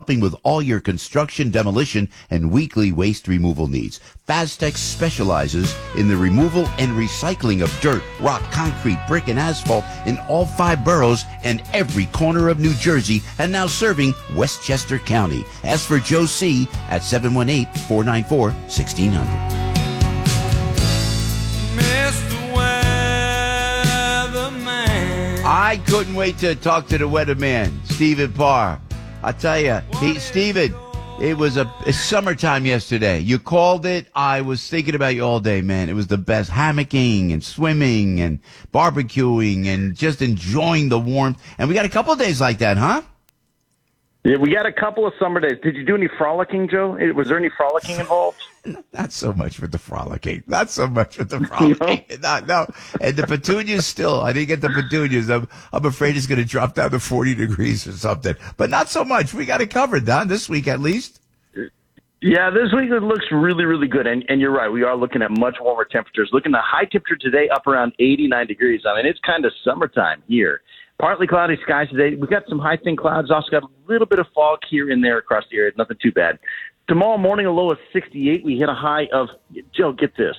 helping with all your construction, demolition, and weekly waste removal needs. Faztex specializes in the removal and recycling of dirt, rock, concrete, brick, and asphalt in all 5 boroughs and every corner of New Jersey, and now serving Westchester County. Ask for Joe C. at 718-494-1600. I couldn't wait to talk to the weatherman, Stephen Parr. I tell you, Stephen, it was a summertime yesterday. You called it. I was thinking about you all day, man. It was the best. Hammocking and swimming and barbecuing and just enjoying the warmth. And we got a couple of days like that, huh? Yeah, we got a couple of summer days. Did you do any frolicking, Joe? Was there any frolicking involved? Not so much with the frolicking. No. And the petunias still. I didn't get the petunias. I'm afraid it's going to drop down to 40 degrees or something. But not so much. We got it covered, Don, this week at least. Yeah, this week it looks really, really good. And you're right. We are looking at much warmer temperatures. Looking at high temperature today up around 89 degrees. I mean, it's kind of summertime here. Partly cloudy skies today. We've got some high thin clouds. Also got a little bit of fog here and there across the area. Nothing too bad. Tomorrow morning, a low of 68. We hit a high of, Joe, get this,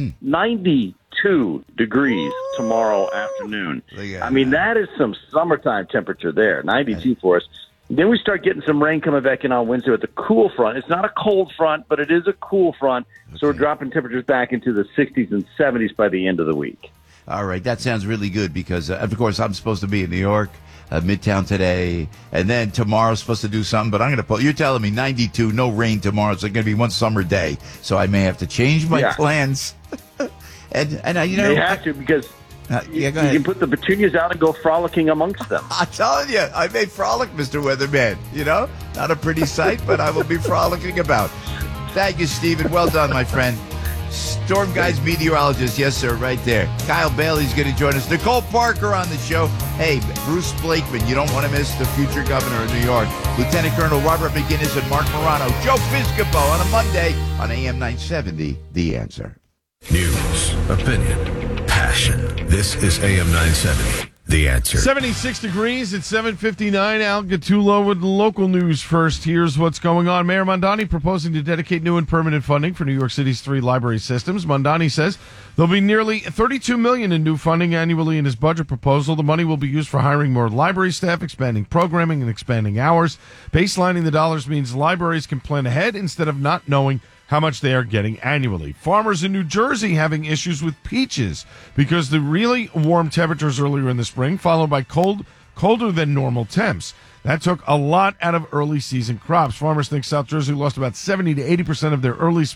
92 degrees tomorrow afternoon. I mean, that is some summertime temperature there, 92 for us. Then we start getting some rain coming back in on Wednesday with a cool front. It's not a cold front, but it is a cool front. Okay. So we're dropping temperatures back into the 60s and 70s by the end of the week. All right, that sounds really good because, of course, I'm supposed to be in New York, Midtown today, and then tomorrow's supposed to do something, but I'm going to you're telling me 92, no rain tomorrow. It's going to be one summer day, so I may have to change my plans. and you know, you have to because you can put the petunias out and go frolicking amongst them. I'm telling you, I may frolic, Mr. Weatherman. You know, not a pretty sight, but I will be frolicking about. Thank you, Stephen. Well done, my friend. Storm Guys meteorologist, yes, sir, right there. Kyle Bailey's going to join us. Nicole Parker on the show. Hey, Bruce Blakeman, you don't want to miss the future governor of New York. Lieutenant Colonel Robert McGinnis and Mark Morano. Joe Piscopo on a Monday on AM 970, The Answer. News, opinion, passion. This is AM 970. The Answer. 76 degrees at 7:59. Al Gattullo with local news first. Here's what's going on. Mayor Mondani proposing to dedicate new and permanent funding for New York City's 3 library systems. Mondani says there'll be nearly $32 million in new funding annually in his budget proposal. The money will be used for hiring more library staff, expanding programming, and expanding hours. Baselining the dollars means libraries can plan ahead instead of not knowing how much they are getting annually. Farmers in New Jersey having issues with peaches because the really warm temperatures earlier in the spring, followed by colder than normal temps. That took a lot out of early season crops. Farmers think South Jersey lost about 70 to 80% of their early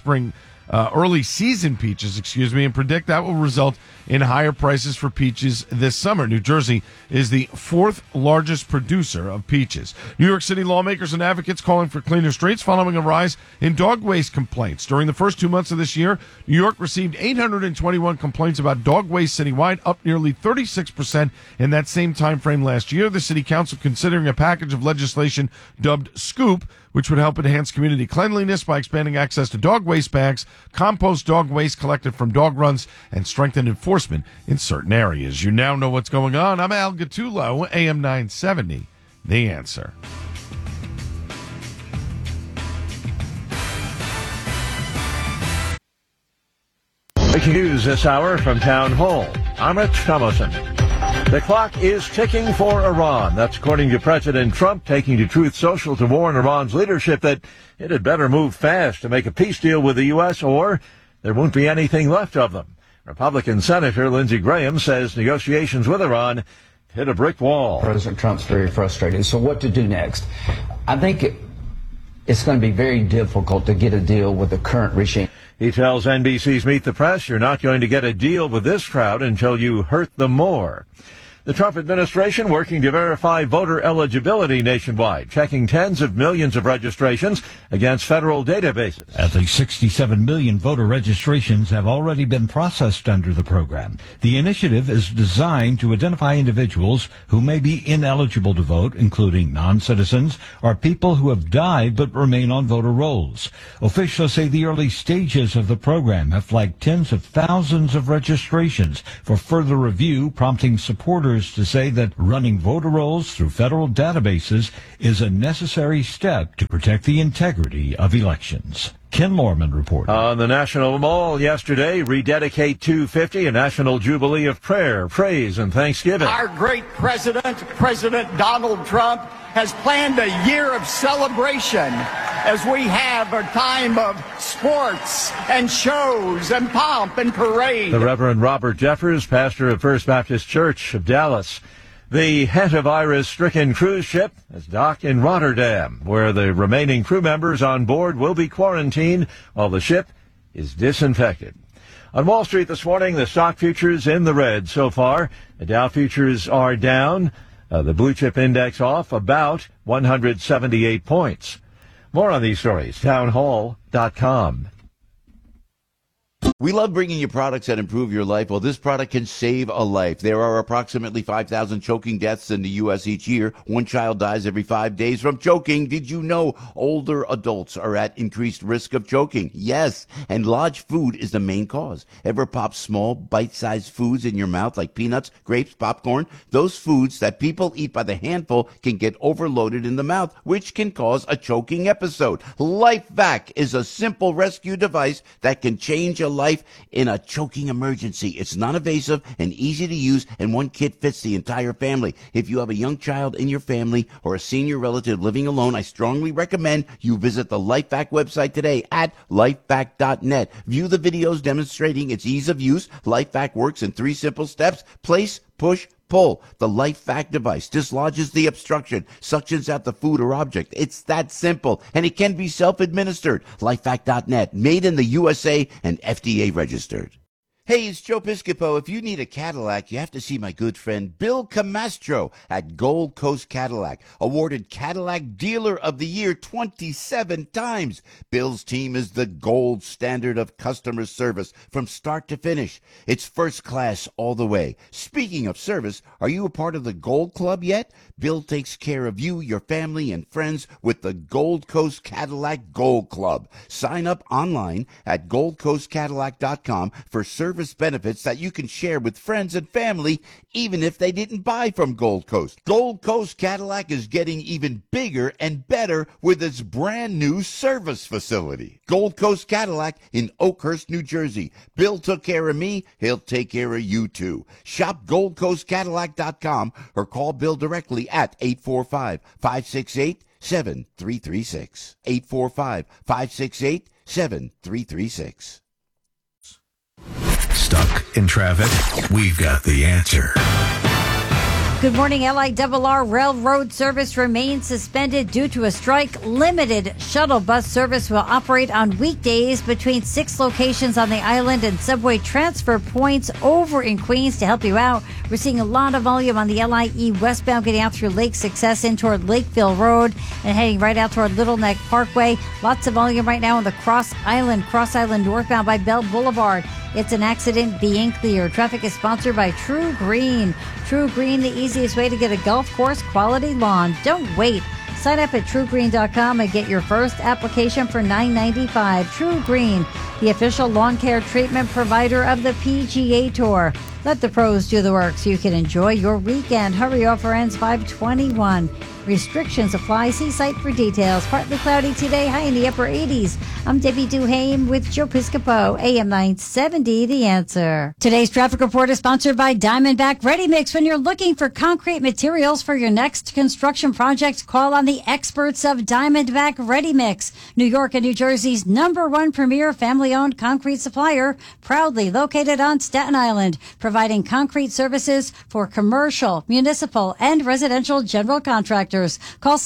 season peaches, and predict that will result in higher prices for peaches this summer. New Jersey is the 4th largest producer of peaches. New York City lawmakers and advocates calling for cleaner streets following a rise in dog waste complaints. During the first 2 months of this year, New York received 821 complaints about dog waste citywide, up nearly 36% in that same time frame last year. The city council considering a package of legislation dubbed SCOOP, which would help enhance community cleanliness by expanding access to dog waste bags, compost dog waste collected from dog runs, and strengthen enforcement in certain areas. You now know what's going on. I'm Al Gattullo, AM 970, The Answer. Breaking news this hour from Town Hall. I'm Rich Thomason. The clock is ticking for Iran. That's according to President Trump, taking to Truth Social to warn Iran's leadership that it had better move fast to make a peace deal with the U.S. or there won't be anything left of them. Republican Senator Lindsey Graham says negotiations with Iran hit a brick wall. President Trump's very frustrated. So what to do next? I think it's going to be very difficult to get a deal with the current regime. He tells NBC's Meet the Press, you're not going to get a deal with this crowd until you hurt them more. The Trump administration working to verify voter eligibility nationwide, checking tens of millions of registrations against federal databases. At least 67 million voter registrations have already been processed under the program. The initiative is designed to identify individuals who may be ineligible to vote, including non-citizens or people who have died but remain on voter rolls. Officials say the early stages of the program have flagged tens of thousands of registrations for further review, prompting supporters appears to say that running voter rolls through federal databases is a necessary step to protect the integrity of elections. Ken Lorman reported. On the National Mall yesterday, Rededicate 250, a national jubilee of prayer, praise, and thanksgiving. Our great president, President Donald Trump, has planned a year of celebration as we have a time of sports and shows and pomp and parade. The Reverend Robert Jeffers, pastor of First Baptist Church of Dallas. The hantavirus-stricken cruise ship is docked in Rotterdam, where the remaining crew members on board will be quarantined while the ship is disinfected. On Wall Street this morning, the stock futures in the red so far. The Dow futures are down. The blue chip index off about 178 points. More on these stories, townhall.com. We love bringing you products that improve your life. Well, this product can save a life. There are approximately 5,000 choking deaths in the U.S. each year. One child dies every 5 days from choking. Did you know older adults are at increased risk of choking? Yes, and large food is the main cause. Ever pop small, bite-sized foods in your mouth like peanuts, grapes, popcorn? Those foods that people eat by the handful can get overloaded in the mouth, which can cause a choking episode. LifeVac is a simple rescue device that can change a life in a choking emergency. It's non-invasive and easy to use, and one kit fits the entire family. If you have a young child in your family or a senior relative living alone, I strongly recommend you visit the LifeVac website today at lifevac.net. View the videos demonstrating its ease of use. LifeVac works in 3 simple steps: place, push, pull. The LifeVac device dislodges the obstruction, suctions out the food or object. It's that simple, and it can be self-administered. LifeVac.net, made in the USA and FDA registered. Hey, it's Joe Piscopo. If you need a Cadillac, you have to see my good friend Bill Camastro at Gold Coast Cadillac, awarded Cadillac Dealer of the Year 27 times. Bill's team is the gold standard of customer service from start to finish. It's first class all the way. Speaking of service, are you a part of the Gold Club yet? Bill takes care of you, your family, and friends with the Gold Coast Cadillac Gold Club. Sign up online at goldcoastcadillac.com for service benefits that you can share with friends and family, even if they didn't buy from Gold Coast. Gold Coast Cadillac is getting even bigger and better with its brand new service facility. Gold Coast Cadillac in Oakhurst, New Jersey. Bill took care of me. He'll take care of you too. Shop goldcoastcadillac.com or call Bill directly at 845-568-7336. 845-568-7336. Stuck in traffic? We've got the answer. Good morning. LIRR railroad service remains suspended due to a strike. Limited shuttle bus service will operate on weekdays between 6 locations on the island and subway transfer points over in Queens. To help you out, we're seeing a lot of volume on the LIE westbound getting out through Lake Success in toward Lakeville Road and heading right out toward Little Neck Parkway. Lots of volume right now on the Cross Island northbound by Bell Boulevard. It's an accident being cleared. Traffic is sponsored by True Green. True Green, the easiest way to get a golf course quality lawn. Don't wait. Sign up at truegreen.com and get your first application for $9.95. True Green, the official lawn care treatment provider of the PGA Tour. Let the pros do the work so you can enjoy your weekend. Hurry, offer ends 5/21. Restrictions apply. See site for details. Partly cloudy today, high in the upper 80s. I'm Debbie Duhame with Joe Piscopo, AM 970, The Answer. Today's traffic report is sponsored by Diamondback Ready Mix. When you're looking for concrete materials for your next construction project, call on the experts of Diamondback Ready Mix. New York and New Jersey's #1 premier family-owned concrete supplier, proudly located on Staten Island, providing concrete services for commercial, municipal, and residential general contractors. Call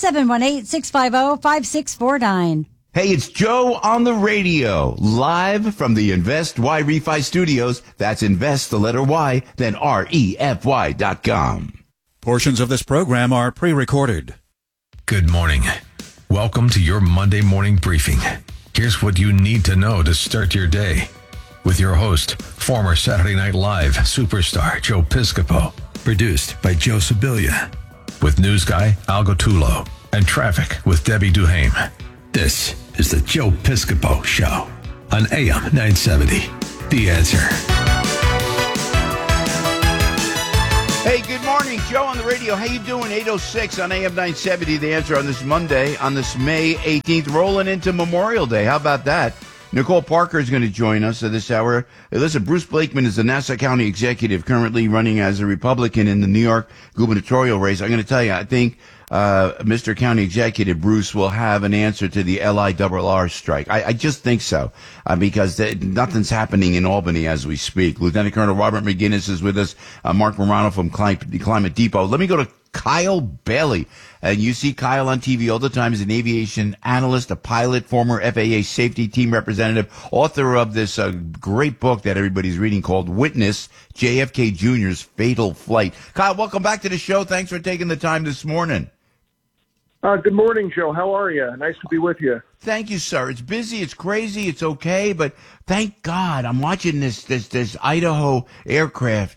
718-650-5649. Hey, it's Joe on the radio, live from the Invest Y Refi Studios. That's invest, the letter Y, then REFY.com. Portions of this program are pre-recorded. Good morning. Welcome to your Monday morning briefing. Here's what you need to know to start your day. With your host, former Saturday Night Live superstar Joe Piscopo. Produced by Joe Sibilia. With news guy Al Gottulo. And traffic with Debbie Duhame. This is the Joe Piscopo Show on AM 970. The Answer. Hey, good morning, Joe on the radio. How you doing? 8:06 on AM 970. The Answer on this Monday, on this May 18th, rolling into Memorial Day. How about that? Nicole Parker is going to join us at this hour. Listen, Bruce Blakeman is the Nassau County executive, currently running as a Republican in the New York gubernatorial race. I'm going to tell you, I think Mr. County Executive Bruce will have an answer to the LIRR strike. I just think so, because nothing's happening in Albany as we speak. Lieutenant Colonel Robert McGinnis is with us. Mark Morano from Climate Depot. Let me go to Kyle Bailey. And you see Kyle on TV all the time as an aviation analyst, a pilot, former FAA safety team representative, author of this great book that everybody's reading called Witness, JFK Jr.'s Fatal Flight. Kyle, welcome back to the show. Thanks for taking the time this morning. Good morning, Joe. How are you? Nice to be with you. Thank you, sir. It's busy, it's crazy, it's okay, but thank God I'm watching this Idaho aircraft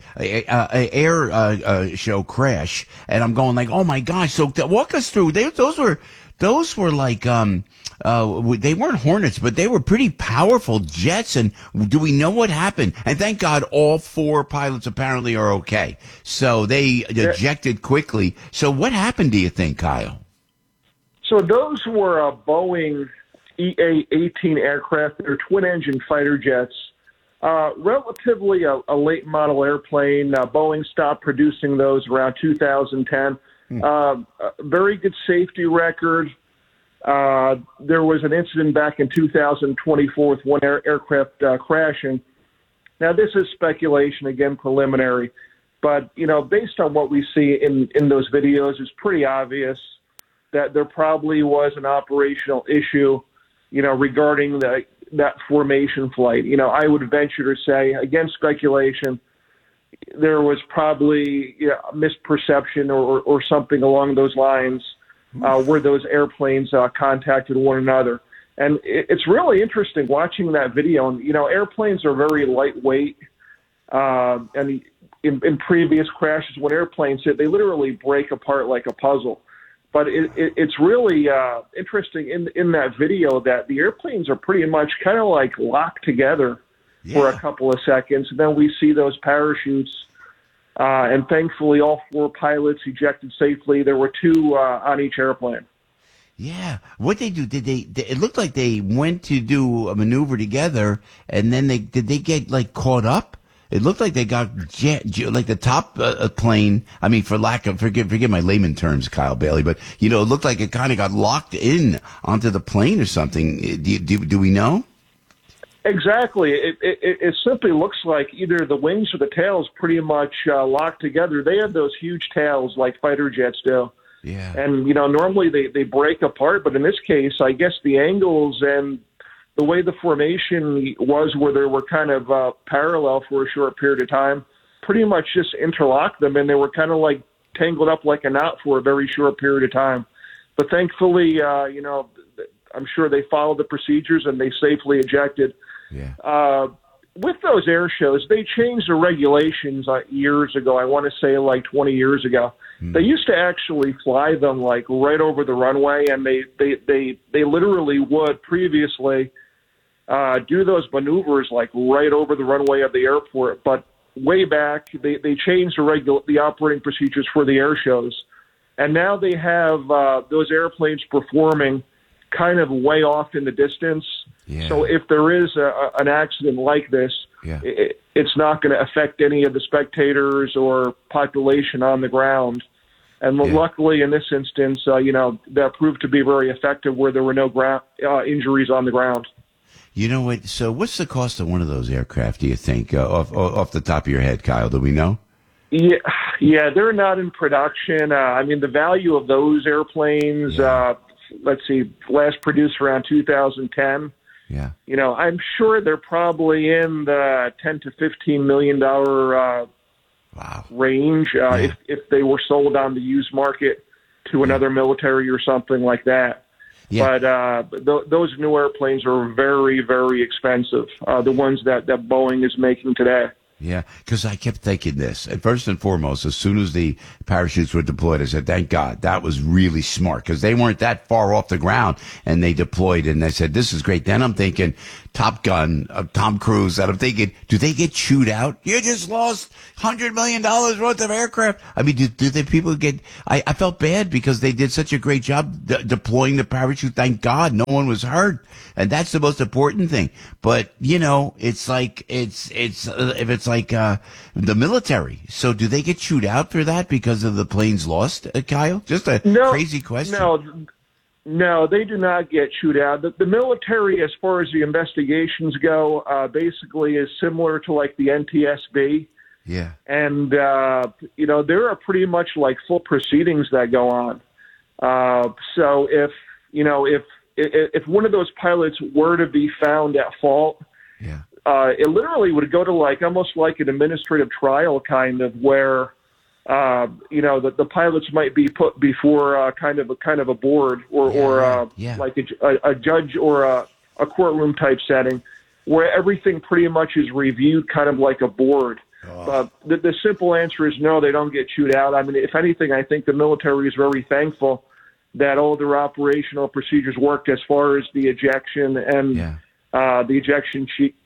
air show crash, and I'm going like, oh my gosh! So walk us through. Those were like they weren't Hornets, but they were pretty powerful jets. And do we know what happened? And thank God all 4 pilots apparently are okay. So they ejected quickly. So what happened? Do you think, Kyle? So those were Boeing EA-18 aircraft. They're twin-engine fighter jets. Relatively a late model airplane. Boeing stopped producing those around 2010. Very good safety record. There was an incident back in 2024 with one aircraft crashing. Now, this is speculation, again, preliminary. But, based on what we see in those videos, it's pretty obvious that there probably was an operational issue, regarding that formation flight. I would venture to say, again, speculation, there was probably misperception or something along those lines where those airplanes contacted one another. And it's really interesting watching that video. And, airplanes are very lightweight. And in previous crashes, when airplanes hit, they literally break apart like a puzzle. But it's really interesting in that video that the airplanes are pretty much kind of like locked together for a couple of seconds. And then we see those parachutes. And thankfully, all 4 pilots ejected safely. There were 2 on each airplane. Yeah. What they do, it looked like they went to do a maneuver together, and then did they get like caught up? It looked like they got like the top plane. I mean, forgive my layman terms, Kyle Bailey, but it looked like it kind of got locked in onto the plane or something. Do we know? Exactly. It simply looks like either the wings or the tails pretty much locked together. They have those huge tails like fighter jets do. Yeah. And normally they break apart, but in this case, I guess the angles and the way the formation was, where they were kind of parallel for a short period of time, pretty much just interlocked them, and they were kind of like tangled up like a knot for a very short period of time. But thankfully, I'm sure they followed the procedures and they safely ejected. Yeah. With those air shows, they changed the regulations years ago. I want to say like 20 years ago. They used to actually fly them like right over the runway, and they literally would previously do those maneuvers like right over the runway of the airport. But way back, they changed the operating procedures for the air shows, and now they have those airplanes performing kind of way off in the distance. Yeah. So if there is an accident like this, it's not going to affect any of the spectators or population on the ground. And luckily, in this instance, that proved to be very effective, where there were no injuries on the ground. You know what? So what's the cost of one of those aircraft, do you think, off the top of your head, Kyle? Do we know? Yeah, they're not in production. I mean, the value of those airplanes, let's see, last produced around 2010. Yeah. I'm sure they're probably in the $10 to $15 million range if they were sold on the used market to another military or something like that. Yeah. But those new airplanes are very, very expensive, the ones that Boeing is making today. Yeah, because I kept thinking this. And first and foremost, as soon as the parachutes were deployed, I said, thank God, that was really smart, because they weren't that far off the ground, and they deployed, and I said, this is great. Then I'm thinking Top Gun, Tom Cruise, and I'm thinking, do they get chewed out? You just lost $100 million worth of aircraft. I mean, do the people get, I felt bad because they did such a great job deploying the parachute. Thank God no one was hurt. And that's the most important thing. But, you know, it's like, if it's like, the military. So do they get chewed out for that because of the planes lost, Kyle? Just a crazy question. No, they do not get chewed out. The military, as far as the investigations go, basically is similar to like the NTSB. Yeah. And, you know, there are pretty much like full proceedings that go on. So if one of those pilots were to be found at fault, yeah. It literally would go to like almost like an administrative trial kind of where, you know, the pilots might be put before kind of a board or like a judge or a courtroom type setting where everything pretty much is reviewed kind of like a board. But the simple answer is no, they don't get chewed out. I mean, if anything, I think the military is very thankful that all their operational procedures worked as far as the ejection and the ejection seat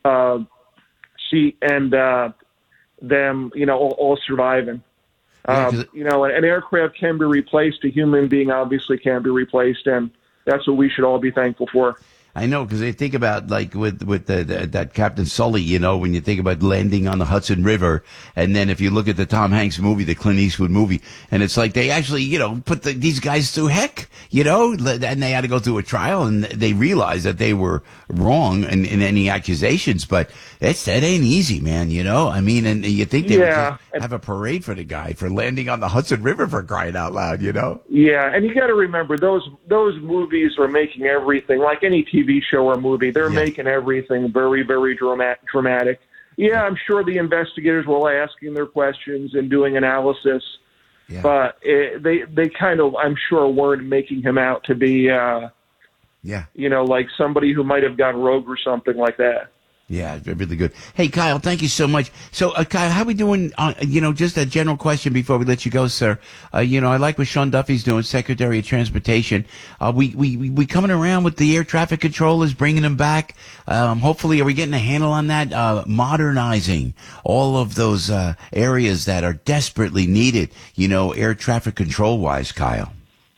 and them, you know, all surviving. You know, an aircraft can be replaced. A human being obviously can be replaced, and that's what we should all be thankful for. I know, because they think about like with that Captain Sully, you know, when you think about landing on the Hudson River, and then if you look at the Tom Hanks movie, the Clint Eastwood movie, and it's like they actually, you know, put these guys through heck, you know, and they had to go through a trial, and they realized that they were wrong in any accusations, but that ain't easy, man, you know. I mean, and you think they would just have a parade for the guy for landing on the Hudson River, for crying out loud, you know? Yeah, and you got to remember those movies are making everything like any TV show or movie. They're making everything very, very dramatic. Yeah, I'm sure the investigators were asking their questions and doing analysis, but they kind of, I'm sure, weren't making him out to be, you know, like somebody who might have gone rogue or something like that. Yeah, really good. Hey, Kyle, thank you so much. So, Kyle, how we doing? You know, just a general question before we let you go, sir. You know, I like what Sean Duffy's doing, Secretary of Transportation. We coming around with the air traffic controllers, bringing them back. Hopefully, are we getting a handle on that? Modernizing all of those areas that are desperately needed, you know, air traffic control wise, Kyle.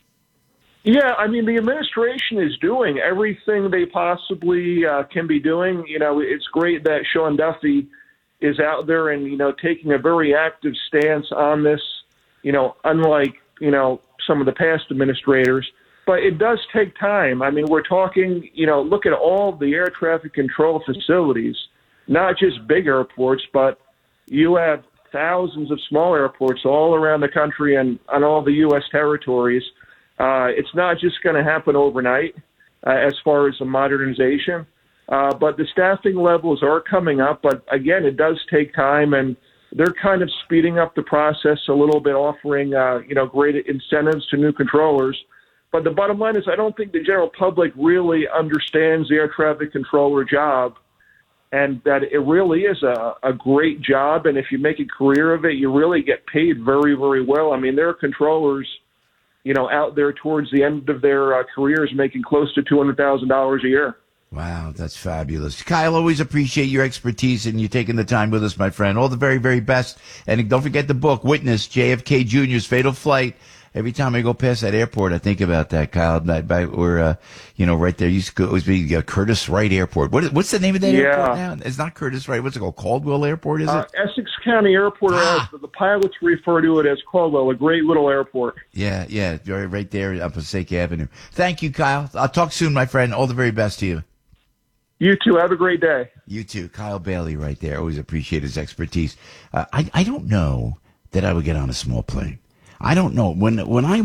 Yeah, I mean, the administration is doing everything they possibly can be doing. You know, it's great that Sean Duffy is out there and, you know, taking a very active stance on this, you know, unlike, you know, some of the past administrators. But it does take time. I mean, we're talking, you know, look at all the air traffic control facilities, not just big airports, but you have thousands of small airports all around the country and on all the U.S. territories. It's not just going to happen overnight as far as the modernization, but the staffing levels are coming up. But again, it does take time, and they're kind of speeding up the process a little bit, offering you know, great incentives to new controllers. But the bottom line is, I don't think the general public really understands the air traffic controller job, and that it really is a great job. And if you make a career of it, you really get paid very, very well. I mean, there are controllers, you know, out there towards the end of their careers making close to $200,000 a year. Wow, that's fabulous. Kyle, always appreciate your expertise and you taking the time with us, my friend. All the very, very best. And don't forget the book, Witness, JFK Jr.'s Fatal Flight. Every time I go past that airport, I think about that, Kyle. We're, you know, right there. Used to always be Curtis Wright Airport. What's the name of that airport now? It's not Curtis Wright. What's it called? Caldwell Airport, is it? Essex County Airport. The pilots refer to it as Caldwell, a great little airport. Yeah, right there on Passaic Avenue. Thank you, Kyle. I'll talk soon, my friend. All the very best to you. You too. Have a great day. You too. Kyle Bailey right there. Always appreciate his expertise. I don't know that I would get on a small plane. I don't know. When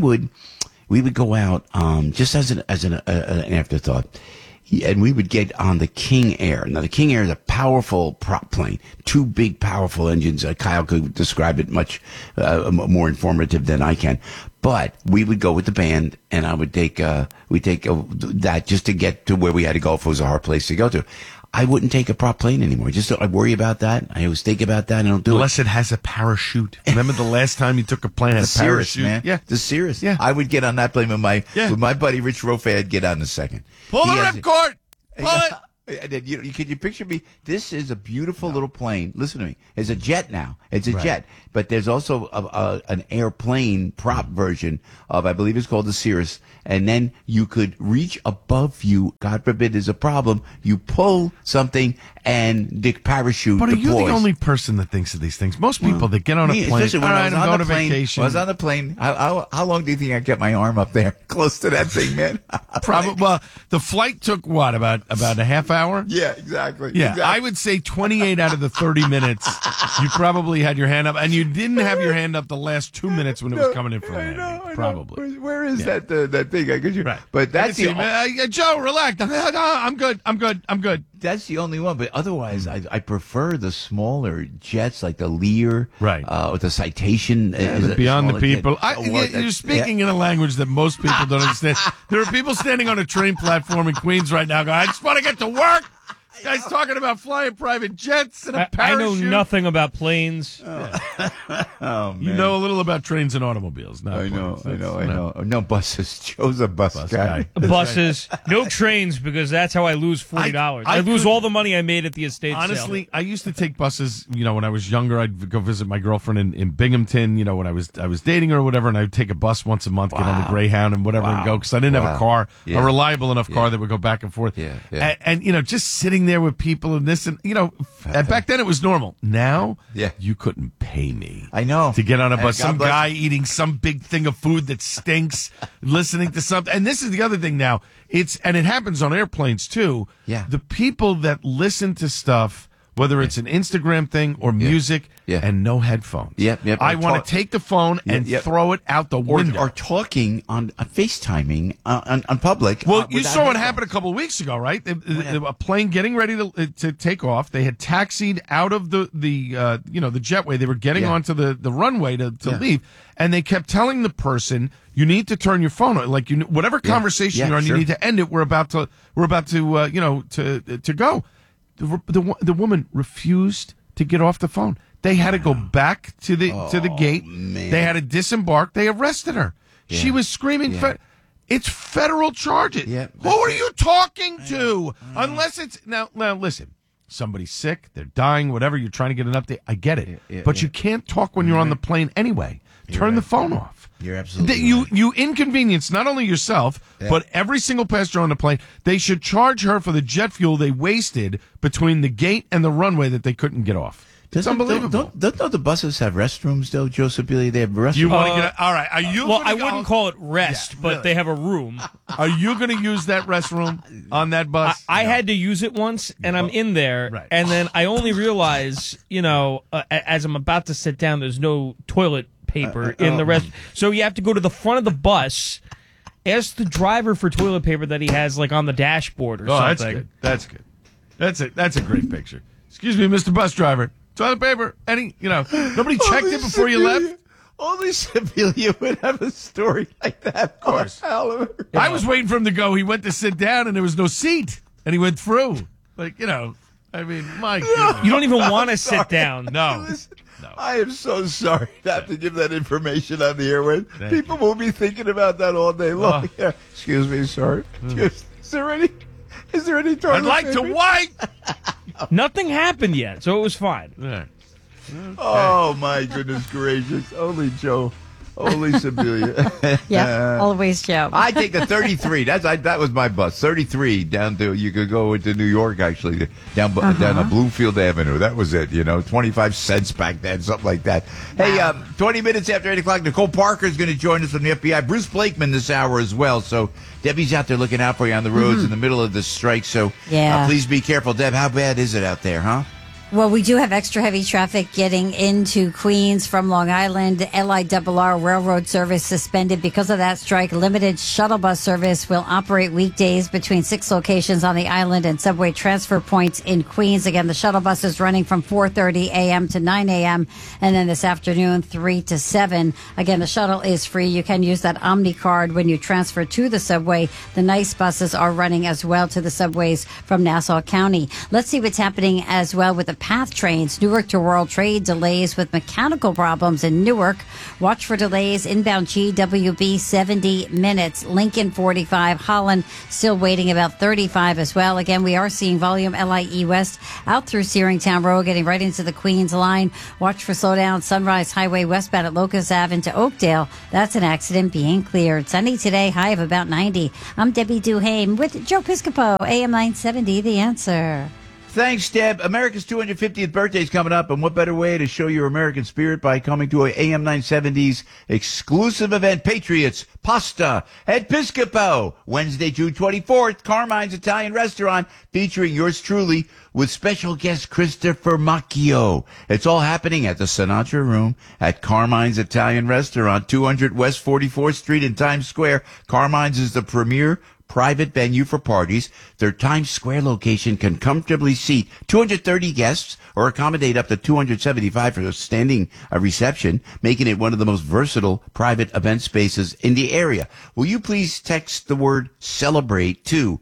we would go out, just as an afterthought, and we would get on the King Air. Now, the King Air is a powerful prop plane, two big, powerful engines. Kyle could describe it much more informative than I can. But we would go with the band, and I would take that just to get to where we had to go if it was a hard place to go to. I wouldn't take a prop plane anymore. I worry about that. I always think about that and I don't do Unless it has a parachute. Remember the last time you took a plane had a Cirrus, parachute? man. Yeah. The Cirrus. Yeah. I would get on that plane with my buddy Rich Rofe. I'd get on in a second. Pull the ripcord! Pull it! Can you picture me? This is a beautiful little plane. Listen to me. It's a jet now. It's a jet. But there's also an airplane prop version of, I believe it's called the Cirrus. And then you could reach above you. God forbid there's a problem. You pull something and the parachute But are deploys. you the only person that thinks of these things? Most people that get on a plane, especially when I was go on to the plane. vacation. When I was on the plane. How long do you think I kept my arm up there, close to that thing, man? Probably. Well, the flight took what, about a half hour? Yeah, exactly. Yeah, exactly. I would say 28 out of the 30 minutes, you probably had your hand up, and you didn't have your hand up the last 2 minutes when it was coming in for landing. I know. Probably. Where is that thing? I guess Right. But that's Joe, relax. I'm good. That's the only one. But otherwise, I prefer the smaller jets like the Lear, right? With the Citation. Beyond the people. Jet. You're speaking in a language that most people don't understand. There are people standing on a train platform in Queens right now going, I just want to get to work. This guy's talking about flying private jets and a I know parachute. nothing about planes. Oh, man. You know a little about trains and automobiles. Not I know. planes. I know. No buses. Joe's a bus guy. Buses, no trains, because that's how I lose $40. I lose all the money I made at the estate sale. Honestly, I used to take buses. When I was younger, I'd go visit my girlfriend in Binghamton. When I was dating her or whatever, and I'd take a bus once a month, get on the Greyhound and whatever, and go because I didn't have a car, a reliable enough car that would go back and forth. And just sitting there with people and this and back then it was normal. Now, you couldn't pay me. I know to get on a bus. God Some bless guy eating some big thing of food that stinks, listening to something. And this is the other thing now. It happens on airplanes too. Yeah. The people that listen to stuff, whether it's an Instagram thing or music, and no headphones. Yep. I want to take the phone and throw it out the window. Or talking on FaceTiming on public. Well, you saw what happened a couple of weeks ago, right? A plane getting ready to take off. They had taxied out of the jetway. They were getting onto the runway to leave, and they kept telling the person, "You need to turn your phone on. Like whatever conversation you're on, you need to end it. We're about to go." The woman refused to get off the phone. They had to go back to the gate. Man. They had to disembark. They arrested her. Yeah. She was screaming. Yeah. It's federal charges. Yeah. Who are you talking to? Unless it's now listen. Somebody's sick. They're dying. Whatever. You're trying to get an update. I get it. But you can't talk when you're on the plane anyway. Turn the phone off. You're absolutely You inconvenience not only yourself, but every single passenger on the plane. They should charge her for the jet fuel they wasted between the gate and the runway that they couldn't get off. It's unbelievable. Don't the buses have restrooms, though, Joe Sibilia? They have restrooms. You want to get all right. Are you? Well, I wouldn't call it rest, but they have a room. Are you going to use that restroom on that bus? I had to use it once, and I'm in there, and then I only realize, as I'm about to sit down, there's no toilet paper in the rest. So you have to go to the front of the bus, ask the driver for toilet paper that he has like on the dashboard or something. That's good. That's a great picture. Excuse me, Mr. Bus Driver. Toilet paper? Nobody checked it before you left? Only Sibilia would have a story like that. Of course. I was waiting for him to go. He went to sit down, and there was no seat, and he went through. My goodness. You don't even want to sit down. No. I am so sorry to have to give that information on the airwaves. People will be thinking about that all day long. Yeah. Excuse me, sorry. Is there any toilet I'd like to wipe. Nothing happened yet, so it was fine. Okay. Oh, my goodness gracious. Only Joe. Only Sibilia. Yeah, always Joe. I take the 33. That was my bus. 33 down to, you could go into New York, actually, down on Bloomfield Avenue. That was it, 25 cents back then, something like that. Hey, 20 minutes after 8 o'clock, Nicole Parker is going to join us from the FBI. Bruce Blakeman this hour as well. So Debbie's out there looking out for you on the roads in the middle of the strike. So please be careful. Deb, how bad is it out there, huh? Well, we do have extra heavy traffic getting into Queens from Long Island. LIRR railroad service suspended because of that strike. Limited shuttle bus service will operate weekdays between 6 locations on the island and subway transfer points in Queens. Again, the shuttle bus is running from 4:30 a.m. to 9 a.m. and then this afternoon 3 to 7. Again, the shuttle is free. You can use that Omni card when you transfer to the subway. The NICE buses are running as well to the subways from Nassau County. Let's see what's happening as well with the PATH trains. Newark to World Trade delays with mechanical problems in Newark. Watch for delays inbound GWB 70 minutes. Lincoln 45. Holland still waiting about 35 as well. Again, we are seeing volume LIE West out through Searingtown Road, getting right into the Queens line. Watch for slowdown Sunrise Highway westbound at Locust Ave into Oakdale. That's an accident being cleared. Sunny today, high of about 90. I'm Debbie Duhame with Joe Piscopo, AM 970, The Answer. Thanks, Deb. America's 250th birthday is coming up, and what better way to show your American spirit by coming to a AM 970's exclusive event, Patriots Pasta at Piscopo, Wednesday, June 24th, Carmine's Italian Restaurant, featuring yours truly with special guest Christopher Macchio. It's all happening at the Sinatra Room at Carmine's Italian Restaurant, 200 West 44th Street in Times Square. Carmine's is the premier private venue for parties. Their Times Square location can comfortably seat 230 guests or accommodate up to 275 for a standing reception, making it one of the most versatile private event spaces in the area. Will you please text the word celebrate to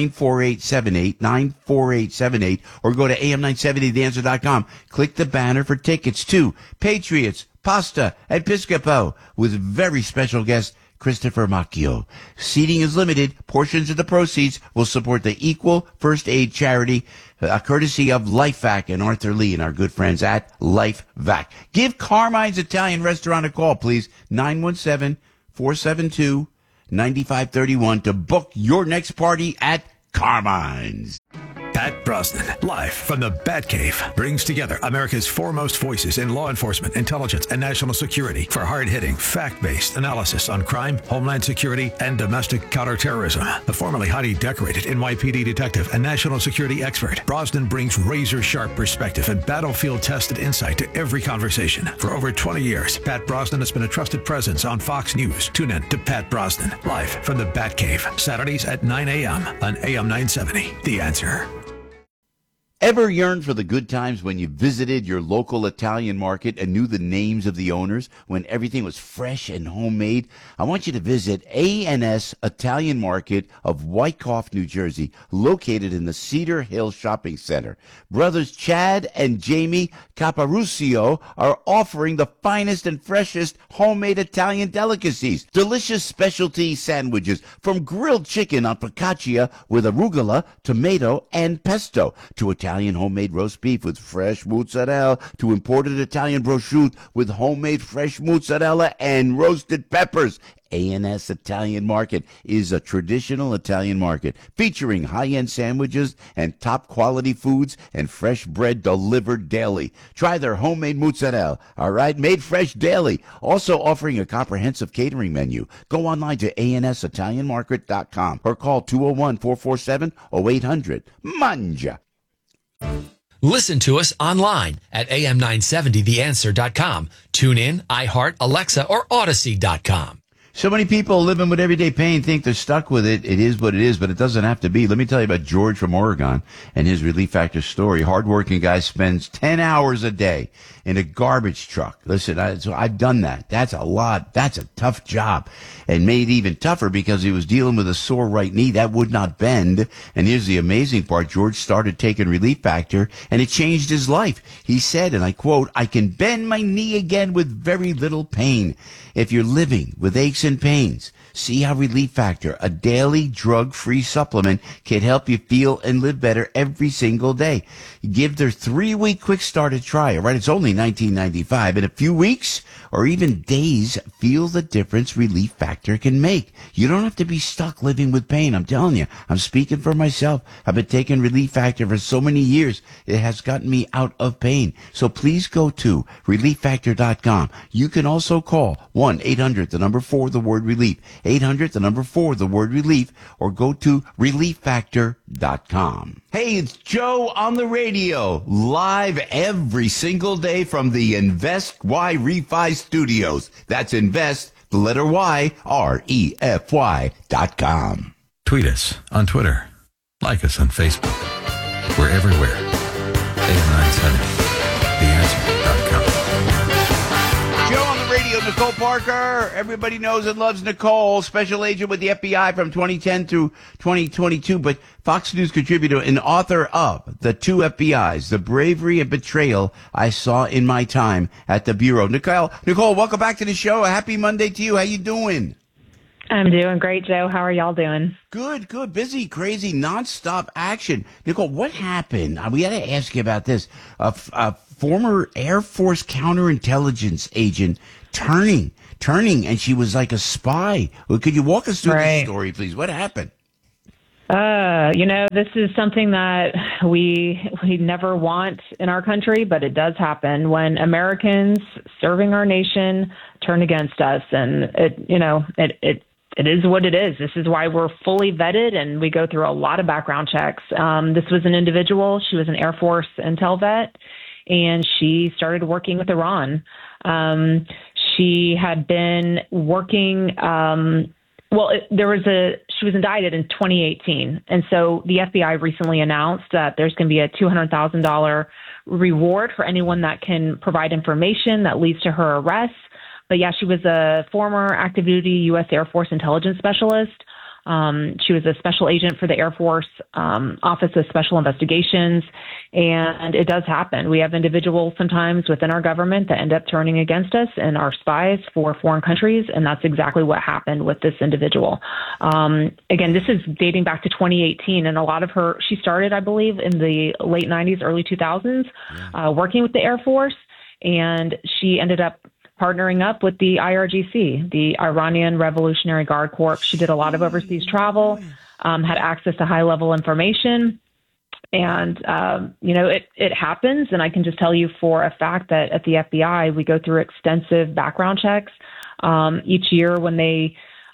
94878, or go to am970theanswer.com. Click the banner for tickets to Patriots Pasta at Piscopo with very special guest Christopher Macchio. Seating is limited. Portions of the proceeds will support the Equal First Aid charity, courtesy of LifeVac and Arthur Lee and our good friends at LifeVac. Give Carmine's Italian Restaurant a call, please. 917-472-9531 to book your next party at Carmine's. Pat Brosnan, live from the Batcave, brings together America's foremost voices in law enforcement, intelligence, and national security for hard-hitting, fact-based analysis on crime, homeland security, and domestic counterterrorism. The formerly highly decorated NYPD detective and national security expert, Brosnan brings razor-sharp perspective and battlefield-tested insight to every conversation. For over 20 years, Pat Brosnan has been a trusted presence on Fox News. Tune in to Pat Brosnan, live from the Batcave, Saturdays at 9 a.m. on AM 970. The Answer. Ever yearned for the good times when you visited your local Italian market and knew the names of the owners, when everything was fresh and homemade? I want you to visit A&S Italian Market of Wyckoff, New Jersey, located in the Cedar Hill Shopping Center. Brothers Chad and Jamie Caparucio are offering the finest and freshest homemade Italian delicacies. Delicious specialty sandwiches, from grilled chicken on focaccia with arugula, tomato, and pesto, to Italian homemade roast beef with fresh mozzarella, to imported Italian prosciutto with homemade fresh mozzarella and roasted peppers. A&S Italian Market is a traditional Italian market featuring high-end sandwiches and top-quality foods and fresh bread delivered daily. Try their homemade mozzarella, all right, made fresh daily. Also offering a comprehensive catering menu. Go online to ansitalianmarket.com or call 201-447-0800. Mangia. Listen to us online at am970theanswer.com. Tune in, iHeart, Alexa, or Odyssey.com. So many people living with everyday pain think they're stuck with it. It is what it is, but it doesn't have to be. Let me tell you about George from Oregon and his Relief Factor story. Hardworking guy spends 10 hours a day in a garbage truck. Listen, I've done that. That's a lot. That's a tough job, and made it even tougher because he was dealing with a sore right knee that would not bend. And here's the amazing part. George started taking Relief Factor, and it changed his life. He said, and I quote, "I can bend my knee again with very little pain." If you're living with aches and pains, see how Relief Factor, a daily drug-free supplement, can help you feel and live better every single day. Give their 3-week quick start a try, all right? It's only $19.95. In a few weeks or even days, feel the difference Relief Factor can make. You don't have to be stuck living with pain. I'm telling you, I'm speaking for myself. I've been taking Relief Factor for so many years. It has gotten me out of pain. So please go to relieffactor.com. You can also call 1-800, the number 4, the word relief, 800, the number 4, the word relief, or go to relieffactor.com. Hey, it's Joe on the radio, live every single day from the Invest Y Refi Studios. That's Invest, the letter Y, REFY.com. Tweet us on Twitter. Like us on Facebook. We're everywhere. AM970, theanswer.com. Joe on the radio, Nicole Parker. Everybody knows and loves Nicole, special agent with the FBI from 2010 through 2022, but Fox News contributor and author of The Two FBIs, The Bravery and Betrayal I Saw in My Time at the Bureau. Nicole, welcome back to the show. A happy Monday to you. How you doing? I'm doing great, Joe. How are y'all doing? Good. Busy, crazy, nonstop action. Nicole, what happened? We got to ask you about this. A former Air Force counterintelligence agent turning, and she was like a spy. Could you walk us through this story, please? What happened? This is something that we never want in our country, but it does happen when Americans serving our nation turn against us, and it is what it is. This is why we're fully vetted, and we go through a lot of background checks. This was an individual. She was an Air Force intel vet, and she started working with Iran. She had been working. She was indicted in 2018, and so the FBI recently announced that there's going to be a $200,000 reward for anyone that can provide information that leads to her arrest. But yeah, she was a former active duty U.S. Air Force intelligence specialist. She was a special agent for the Air Force Office of Special Investigations. And it does happen. We have individuals sometimes within our government that end up turning against us and are spies for foreign countries. And that's exactly what happened with this individual. Again, this is dating back to 2018. And a lot of she started, I believe, in the late 90s, early 2000s, working with the Air Force. And she ended up partnering up with the IRGC, the Iranian Revolutionary Guard Corps. She did a lot of overseas travel, had access to high-level information. And, it happens. And I can just tell you for a fact that at the FBI, we go through extensive background checks each year when they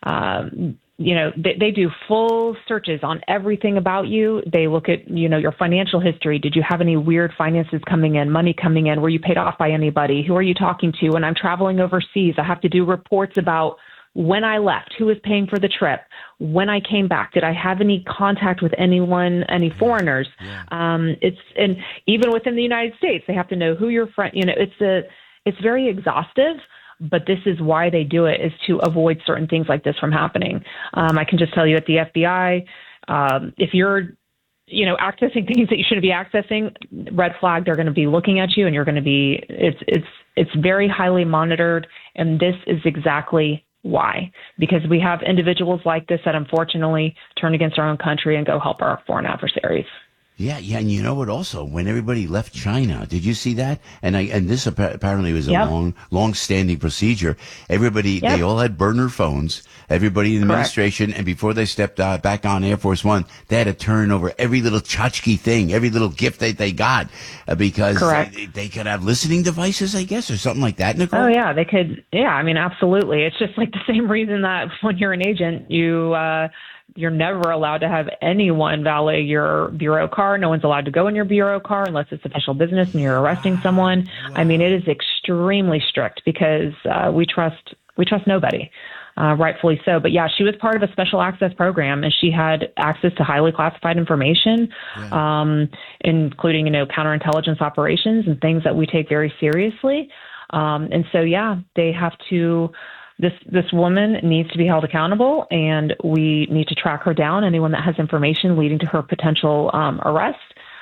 do full searches on everything about you. They look at, your financial history. Did you have any weird finances coming in, money coming in? Were you paid off by anybody? Who are you talking to? When I'm traveling overseas, I have to do reports about when I left, who was paying for the trip, when I came back, did I have any contact with anyone, any foreigners? And even within the United States, they have to know who your friend, it's very exhaustive. But this is why they do it, is to avoid certain things like this from happening. I can just tell you at the FBI, if you're, accessing things that you shouldn't be accessing, red flag, they're going to be looking at you, and you're going to be, it's very highly monitored. And this is exactly why, because we have individuals like this that unfortunately turn against our own country and go help our foreign adversaries. Yeah, and you know what? Also, when everybody left China, did you see that? And this apparently was a long-standing procedure. Everybody, they all had burner phones. Everybody in the administration, and before they stepped back on Air Force One, they had to turn over every little tchotchke thing, every little gift that they got, because they could have listening devices, I guess, or something like that. Nicole? Oh yeah, they could. Yeah, I mean, absolutely. It's just like the same reason that when you're an agent, you're never allowed to have anyone valet your bureau car. No one's allowed to go in your bureau car unless it's official business and you're arresting someone. I mean, it is extremely strict because we trust nobody, rightfully so. But yeah, she was part of a special access program, and she had access to highly classified information, including counterintelligence operations and things that we take very seriously. And so yeah, they have to. This woman needs to be held accountable, and we need to track her down. Anyone that has information leading to her potential arrest.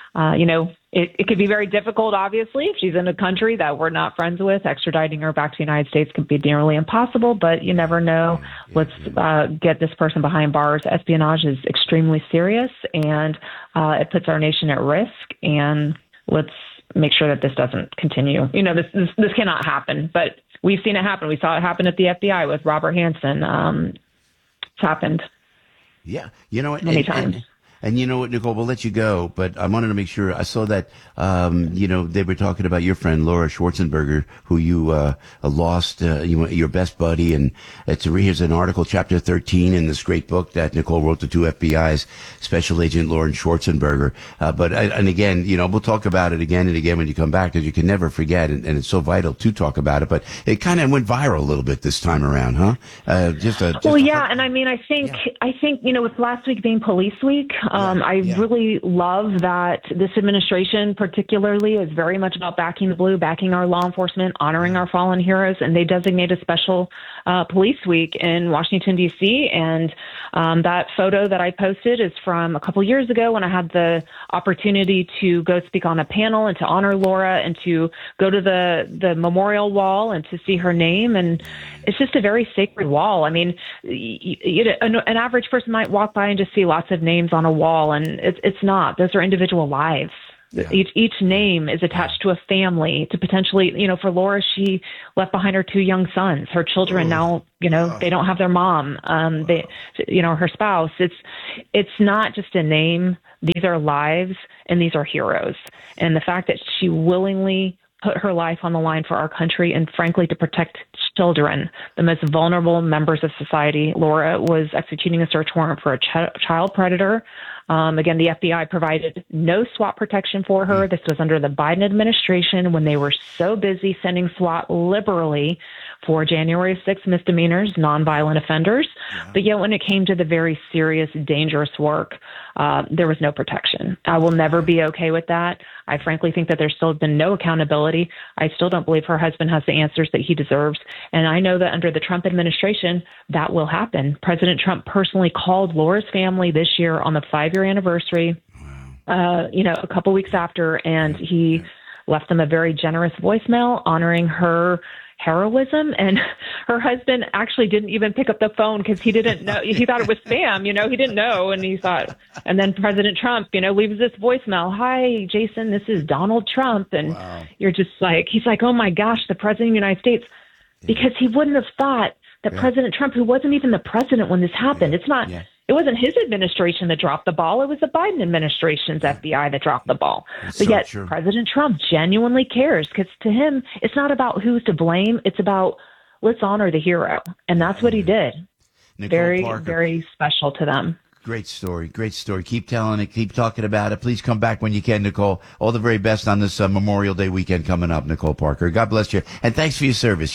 It could be very difficult, obviously, if she's in a country that we're not friends with. Extraditing her back to the United States could be nearly impossible, but you never know. Let's get this person behind bars. Espionage is extremely serious, and it puts our nation at risk, and let's make sure that this doesn't continue. This cannot happen, but we've seen it happen. We saw it happen at the FBI with Robert Hansen. It's happened. Yeah. Many times. And you know what, Nicole, we'll let you go, but I wanted to make sure. I saw that, they were talking about your friend Laura Schwarzenberger, who you lost, your best buddy. And here's an article, chapter 13 in this great book that Nicole wrote to FBI's Special Agent Lauren Schwarzenberger. And again, we'll talk about it again and again when you come back, because you can never forget, and it's so vital to talk about it. But it kind of went viral a little bit this time around, huh? And I mean, I think, with last week being Police Week, I really love that this administration particularly is very much about backing the blue, backing our law enforcement, honoring our fallen heroes, and they designate a special Police Week in Washington, D.C. And that photo that I posted is from a couple years ago when I had the opportunity to go speak on a panel and to honor Laura and to go to the memorial wall and to see her name. And it's just a very sacred wall. I mean, an average person might walk by and just see lots of names on a wall, and it's not. Those are individual lives. Yeah. Each name is attached to a family, to potentially, for Laura, she left behind her 2 young sons. Her children now, they don't have their mom. Her spouse. It's not just a name. These are lives, and these are heroes. And the fact that she willingly put her life on the line for our country and, frankly, to protect children, the most vulnerable members of society. Laura was executing a search warrant for a child predator. Again, the FBI provided no SWAT protection for her. This was under the Biden administration when they were so busy sending SWAT liberally for January 6th misdemeanors, nonviolent offenders. Yeah. But yet when it came to the very serious, dangerous work, there was no protection. I will never be okay with that. I frankly think that there's still been no accountability. I still don't believe her husband has the answers that he deserves. And I know that under the Trump administration, that will happen. President Trump personally called Laura's family this year on the 5-year anniversary, a couple weeks after, and he left them a very generous voicemail honoring her heroism. And her husband actually didn't even pick up the phone because he didn't know. He thought it was spam, he didn't know. And he thought, and then President Trump, leaves this voicemail. Hi, Jason, this is Donald Trump. And you're just like, he's like, oh my gosh, the president of the United States, because he wouldn't have thought that President Trump, who wasn't even the president when this happened, it wasn't his administration that dropped the ball. It was the Biden administration's FBI that dropped the ball. But yet President Trump genuinely cares, because to him, it's not about who's to blame. It's about, let's honor the hero. And that's what he did. Nicole very, Parker. very special to them. Great story. Great story. Keep telling it. Keep talking about it. Please come back when you can, Nicole. All the very best on this Memorial Day weekend coming up, Nicole Parker. God bless you. And thanks for your service,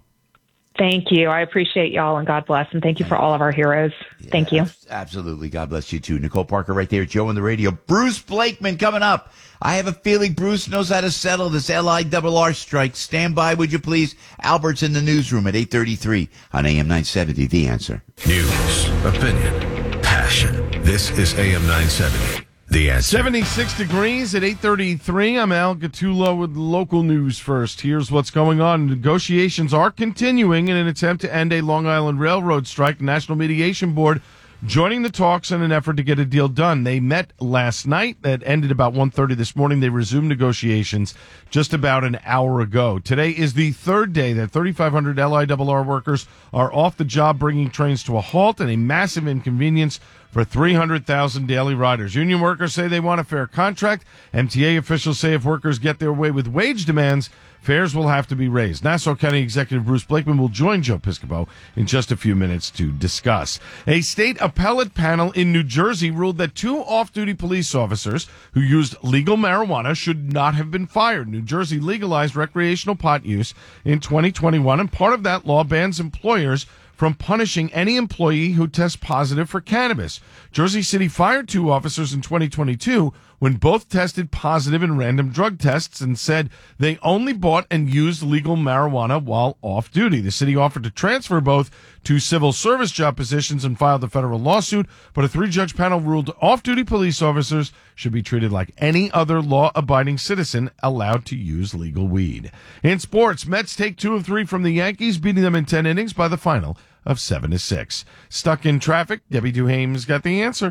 Thank you. I appreciate y'all, and God bless. And thank you for all of our heroes. Thank you. Absolutely. God bless you too. Nicole Parker right there, Joe on the radio. Bruce Blakeman coming up. I have a feeling Bruce knows how to settle this LIRR strike. Stand by, would you please? Albert's in the newsroom at 8:33 on AM 970. The Answer. News, opinion, passion. This is AM 970. The Answer. 76 degrees at 8:33. I'm Al Gattulo with local news first. Here's what's going on. Negotiations are continuing in an attempt to end a Long Island Railroad strike. The National Mediation Board joining the talks in an effort to get a deal done. They met last night. That ended about 1:30 this morning. They resumed negotiations just about an hour ago. Today is the third day that 3,500 LIRR workers are off the job, bringing trains to a halt and a massive inconvenience for 300,000 daily riders. Union workers say they want a fair contract. MTA officials say if workers get their way with wage demands, fares will have to be raised. Nassau County Executive Bruce Blakeman will join Joe Piscopo in just a few minutes to discuss. A state appellate panel in New Jersey ruled that 2 off-duty police officers who used legal marijuana should not have been fired. New Jersey legalized recreational pot use in 2021, and part of that law bans employers from punishing any employee who tests positive for cannabis. Jersey City fired 2 officers in 2022 when both tested positive in random drug tests and said they only bought and used legal marijuana while off duty. The city offered to transfer both to civil service job positions and filed a federal lawsuit, but a 3-judge panel ruled off-duty police officers should be treated like any other law-abiding citizen allowed to use legal weed. In sports, Mets take 2 of 3 from the Yankees, beating them in 10 innings by the final of 7-6. Stuck in traffic, Debbie Duhame's got the answer.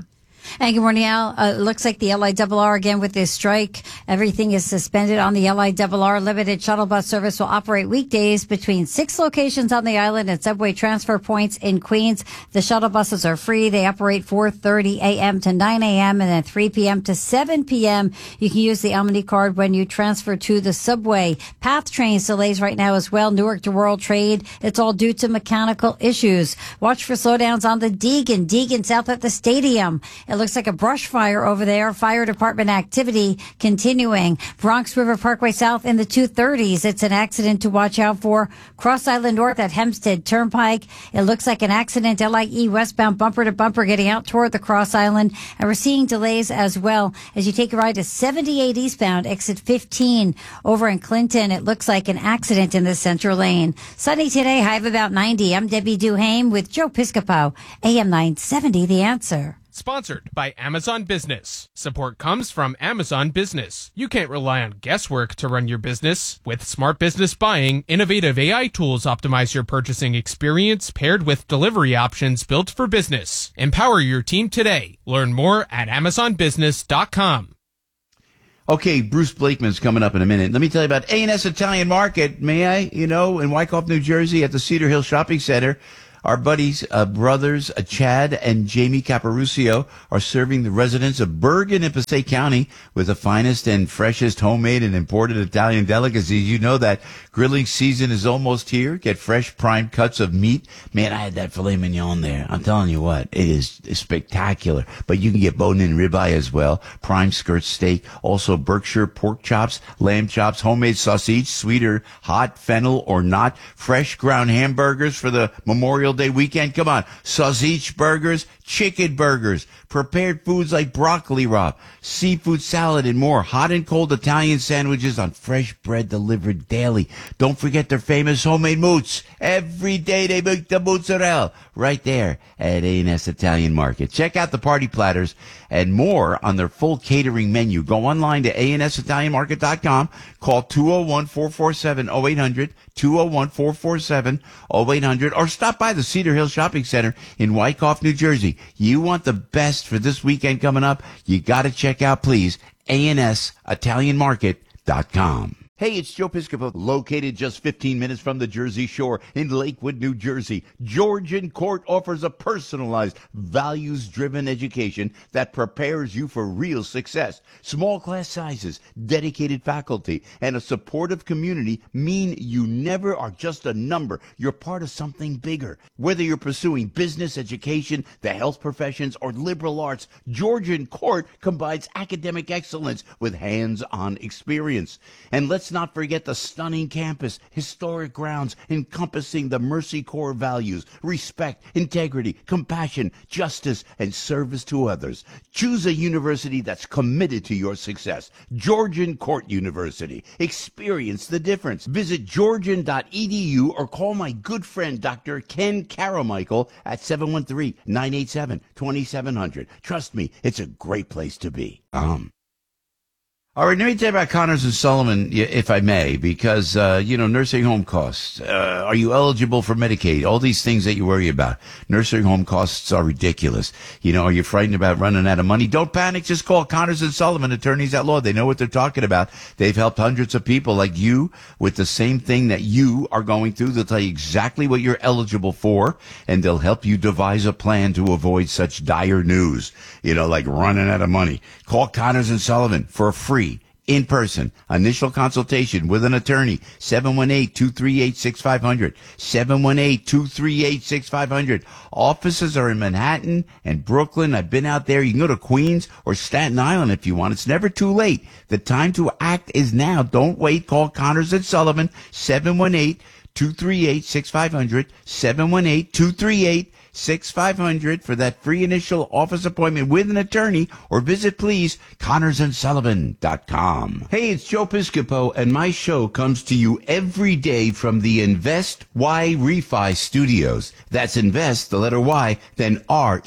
And good morning, Al. Looks like the LIRR again with this strike. Everything is suspended on the LIRR. Limited shuttle bus service will operate weekdays between 6 locations on the island and subway transfer points in Queens. The shuttle buses are free. They operate 4:30 a.m. to 9 a.m. and then 3 p.m. to 7 p.m. You can use the Omni card when you transfer to the subway. PATH trains delays right now as well. Newark to World Trade. It's all due to mechanical issues. Watch for slowdowns on the Deegan south at the stadium. It looks like a brush fire over there. Fire department activity continuing. Bronx River Parkway South in the 230s. It's an accident to watch out for. Cross Island North at Hempstead Turnpike. It looks like an accident. LIE westbound bumper to bumper getting out toward the Cross Island. And we're seeing delays as well as you take a ride to 78 eastbound, exit 15 over in Clinton. It looks like an accident in the central lane. Sunny today, high of about 90. I'm Debbie Duhame with Joe Piscopo, AM 970, The Answer. Sponsored by Amazon Business. Support comes from Amazon Business. You can't rely on guesswork to run your business. With smart business buying, innovative AI tools optimize your purchasing experience paired with delivery options built for business. Empower your team today. Learn more at AmazonBusiness.com. Okay, Bruce Blakeman's coming up in a minute. Let me tell you about A&S Italian Market, may I? You know, in Wyckoff, New Jersey at the Cedar Hill Shopping Center. Our buddies, brothers, Chad and Jamie Caparucio are serving the residents of Bergen and Passaic County with the finest and freshest homemade and imported Italian delicacies. You know that grilling season is almost here. Get fresh prime cuts of meat. Man, I had that filet mignon there. I'm telling you what, it is spectacular. But you can get bone-in ribeye as well, prime skirt steak, also Berkshire pork chops, lamb chops, homemade sausage, sweeter, hot, fennel or not, fresh ground hamburgers for the Memorial Day weekend. Come on. Sausage burgers, chicken burgers, prepared foods like broccoli raw, seafood salad and more. Hot and cold Italian sandwiches on fresh bread delivered daily. Don't forget their famous homemade moots. Every day they make the mozzarella right there at A&S Italian Market. Check out the party platters and more on their full catering menu. Go online to ANSItalianMarket.com. Call 201-447-0800, 201-447-0800, or stop by the Cedar Hill Shopping Center in Wyckoff, New Jersey. You want the best for this weekend coming up? You got to check out, please, ANSItalianMarket.com. Hey, it's Joe Piscopo, located just 15 minutes from the Jersey Shore in Lakewood, New Jersey. Georgian Court offers a personalized, values-driven education that prepares you for real success. Small class sizes, dedicated faculty, and a supportive community mean you never are just a number. You're part of something bigger. Whether you're pursuing business, education, the health professions, or liberal arts, Georgian Court combines academic excellence with hands-on experience. And let's not forget the stunning campus, historic grounds encompassing the Mercy Corps values, respect, integrity, compassion, justice, and service to others. Choose a university that's committed to your success. Georgian Court University. Experience the difference. Visit georgian.edu or call my good friend Dr. Ken Caramichael at 713-987-2700. Trust me, it's a great place to be. All right, let me tell you about Connors and Sullivan, if I may, because, nursing home costs. Are you eligible for Medicaid? All these things that you worry about. Nursing home costs are ridiculous. Are you frightened about running out of money? Don't panic. Just call Connors and Sullivan, attorneys at law. They know what they're talking about. They've helped hundreds of people like you with the same thing that you are going through. They'll tell you exactly what you're eligible for, and they'll help you devise a plan to avoid such dire news, like running out of money. Call Connors and Sullivan for a free in-person initial consultation with an attorney. 718-238-6500. 718-238-6500. Offices are in Manhattan and Brooklyn. I've been out there. You can go to Queens or Staten Island if you want. It's never too late. The time to act is now. Don't wait. Call Connors and Sullivan. 718-238-6500. 718-238-6500 for that free initial office appointment with an attorney, or visit, please, ConnorsandSullivan.com. Hey, it's Joe Piscopo, and my show comes to you every day from the Invest Y Refi Studios. That's Invest, the letter Y, then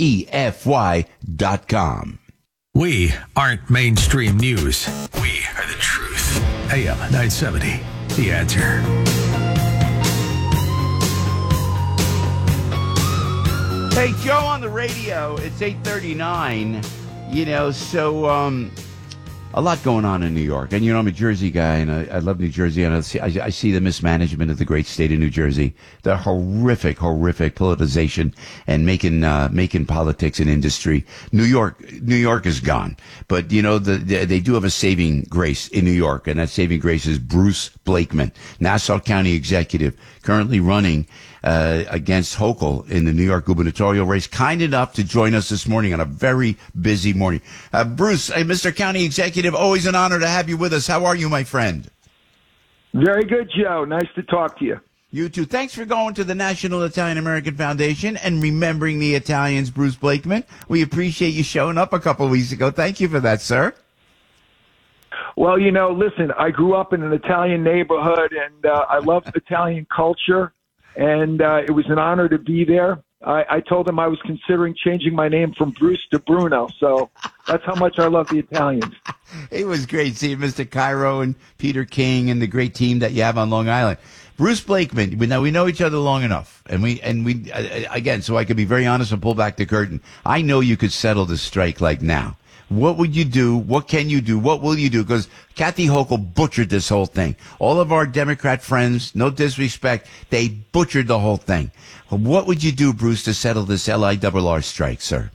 REFY.com. We aren't mainstream news. We are the truth. AM 970, The Answer. Hey, Joe on the radio. It's 8:39. A lot going on in New York. And, I'm a Jersey guy, and I love New Jersey, and I see the mismanagement of the great state of New Jersey, the horrific politicization and making politics an industry. New York is gone. But, they do have a saving grace in New York, and that saving grace is Bruce Blakeman, Nassau County executive, currently running against Hochul in the New York gubernatorial race, kind enough to join us this morning on a very busy morning. Bruce, Mr. County Executive, always an honor to have you with us. How are you, my friend? Very good, Joe. Nice to talk to you. You too. Thanks for going to the National Italian American Foundation and remembering the Italians, Bruce Blakeman. We appreciate you showing up a couple of weeks ago. Thank you for that, sir. Well, listen, I grew up in an Italian neighborhood, and I love Italian culture. And it was an honor to be there. I told him I was considering changing my name from Bruce to Bruno. So that's how much I love the Italians. It was great seeing Mr. Cairo and Peter King and the great team that you have on Long Island. Bruce Blakeman, we know each other long enough. And we again, so I could be very honest and pull back the curtain. I know you could settle this strike like now. What would you do? What can you do? What will you do? Because Kathy Hochul butchered this whole thing. All of our Democrat friends, no disrespect, they butchered the whole thing. What would you do, Bruce, to settle this LIRR strike, sir?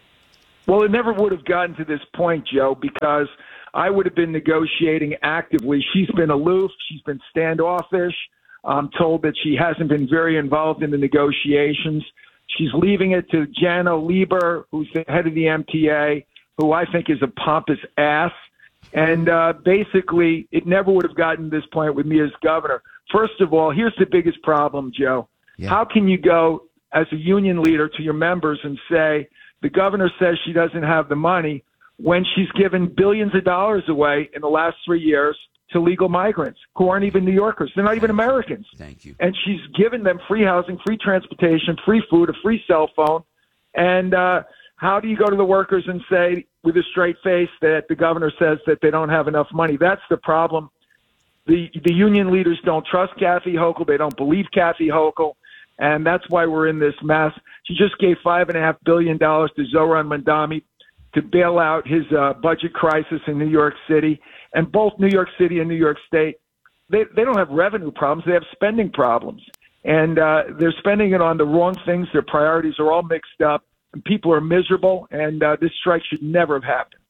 Well, it never would have gotten to this point, Joe, because I would have been negotiating actively. She's been aloof. She's been standoffish. I'm told that she hasn't been very involved in the negotiations. She's leaving it to Janno Lieber, who's the head of the MTA, who I think is a pompous ass. And basically, it never would have gotten to this point with me as governor. First of all, here's the biggest problem, Joe. Yeah. How can you go as a union leader to your members and say, the governor says she doesn't have the money when she's given billions of dollars away in the last 3 years to legal migrants who aren't even New Yorkers. They're not even Americans. Thank you. And she's given them free housing, free transportation, free food, a free cell phone. And how do you go to the workers and say with a straight face that the governor says that they don't have enough money? That's the problem. The union leaders don't trust Kathy Hochul. They don't believe Kathy Hochul. And that's why we're in this mess. She just gave $5.5 billion to Zohran Mamdani to bail out his budget crisis in New York City. And both New York City and New York State, they don't have revenue problems. They have spending problems. And they're spending it on the wrong things. Their priorities are all mixed up. And people are miserable, and this strike should never have happened.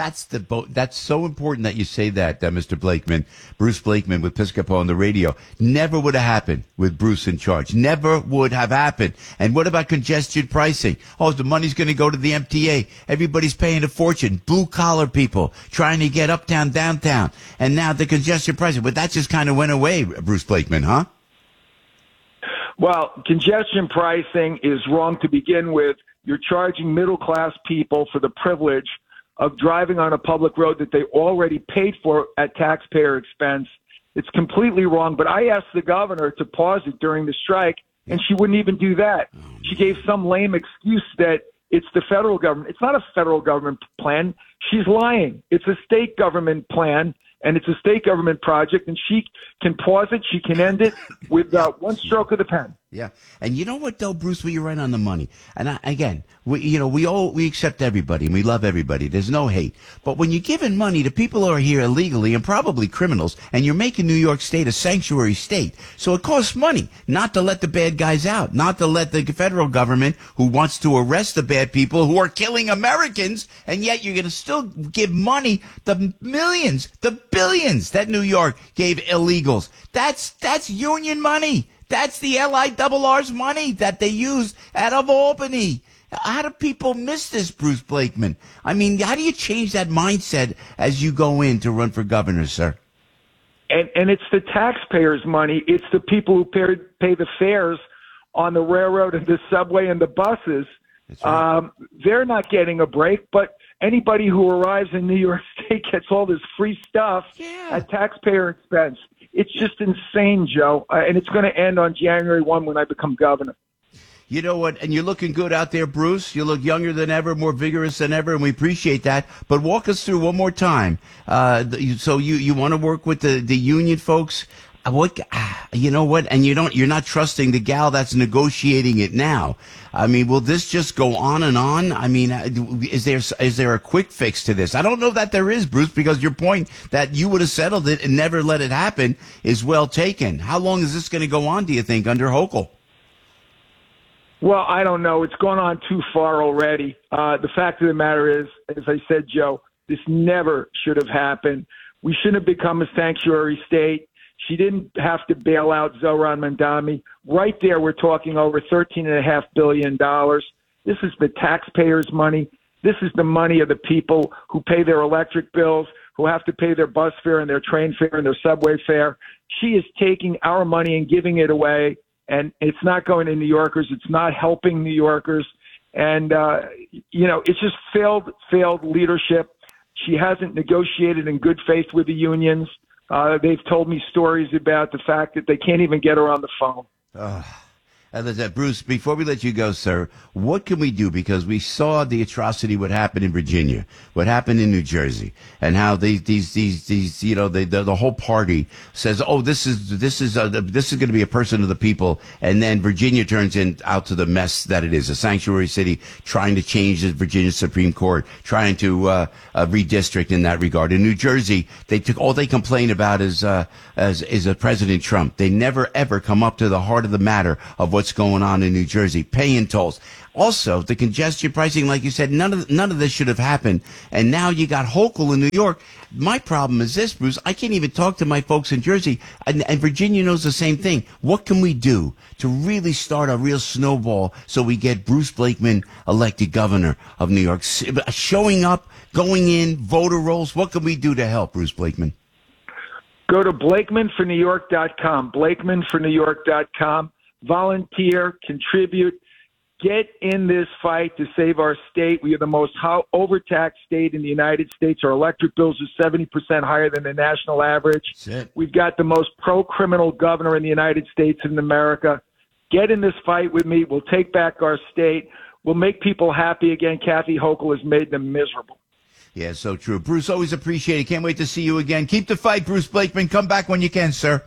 That's so important that you say that, Mr. Blakeman. Bruce Blakeman with Piscopo on the radio. Never would have happened with Bruce in charge. Never would have happened. And what about congestion pricing? Oh, the money's going to go to the MTA. Everybody's paying a fortune. Blue-collar people trying to get uptown, downtown. And now the congestion pricing. But that just kind of went away, Bruce Blakeman, huh? Well, congestion pricing is wrong to begin with. You're charging middle-class people for the privilege of driving on a public road that they already paid for at taxpayer expense. It's completely wrong. But I asked the governor to pause it during the strike, and she wouldn't even do that. She gave some lame excuse that it's the federal government. It's not a federal government plan. She's lying. It's a state government plan, and it's a state government project, and she can pause it. She can end it with one stroke of the pen. Yeah. And you know what, though, Bruce, you're right on the money. And again, we accept everybody and we love everybody. There's no hate. But when you're giving money to people who are here illegally and probably criminals, and you're making New York State a sanctuary state, so it costs money not to let the bad guys out, not to let the federal government who wants to arrest the bad people who are killing Americans, and yet you're going to still give money, the millions, the billions that New York gave illegals. That's union money. That's the LIRR's money that they used out of Albany. How do people miss this, Bruce Blakeman? I mean, how do you change that mindset as you go in to run for governor, sir? And it's the taxpayers' money. It's the people who pay the fares on the railroad and the subway and the buses. Right. They're not getting a break, but anybody who arrives in New York State gets all this free stuff at taxpayer expense. It's just insane, Joe, and it's going to end on January 1 when I become governor. You know what? And you're looking good out there, Bruce. You look younger than ever, more vigorous than ever, and we appreciate that. But walk us through one more time. So you want to work with the union folks. you know what? And you're not trusting the gal that's negotiating it now. I mean, will this just go on and on? I mean, is there a quick fix to this? I don't know that there is, Bruce, because your point that you would have settled it and never let it happen is well taken. How long is this going to go on, do you think, under Hochul? Well, I don't know. It's gone on too far already. The fact of the matter is, as I said, Joe, this never should have happened. We shouldn't have become a sanctuary state. She didn't have to bail out Zohran Mamdani. Right there, we're talking over $13.5 billion. This is the taxpayers' money. This is the money of the people who pay their electric bills, who have to pay their bus fare and their train fare and their subway fare. She is taking our money and giving it away, and it's not going to New Yorkers. It's not helping New Yorkers. And, it's just failed leadership. She hasn't negotiated in good faith with the unions. They've told me stories about the fact that they can't even get her on the phone. Bruce, before we let you go, sir, what can we do? Because we saw the atrocity, what happened in Virginia, what happened in New Jersey, and how the whole party says, oh, this is going to be a person of the people. And then Virginia turns out to the mess that it is, a sanctuary city trying to change the Virginia Supreme Court, trying to redistrict in that regard. In New Jersey, all they complain about is President Trump. They never ever come up to the heart of the matter of what's going on in New Jersey, paying tolls. Also, the congestion pricing, like you said, none of this should have happened. And now you got Hochul in New York. My problem is this, Bruce. I can't even talk to my folks in Jersey, and Virginia knows the same thing. What can we do to really start a real snowball so we get Bruce Blakeman elected governor of New York? Showing up, going in, voter rolls. What can we do to help Bruce Blakeman? Go to BlakemanForNewYork.com, BlakemanForNewYork.com. Volunteer, contribute, get in this fight to save our state. We are the most overtaxed state in the United States. Our electric bills are 70% higher than the national average. We've got the most pro-criminal governor in the United States in America. Get in this fight with me. We'll take back our state. We'll make people happy again. Kathy Hochul has made them miserable. Yeah, so true. Bruce, always appreciate it. Can't wait to see you again. Keep the fight, Bruce Blakeman. Come back when you can, sir.